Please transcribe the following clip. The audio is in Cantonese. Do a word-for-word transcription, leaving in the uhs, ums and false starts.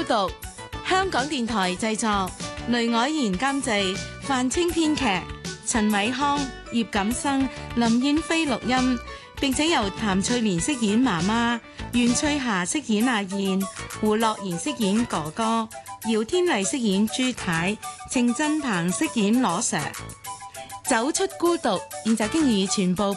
獨》，香港電台製作，雷凱賢監製，范清編劇，陳偉康、葉錦生、林燕飛錄音，並且由譚翠蓮飾演媽媽，袁翠霞飾演阿燕，胡樂賢飾演哥哥，姚天麗飾演朱太，程振鵬飾演羅 Sir。走出孤獨，現集經已全部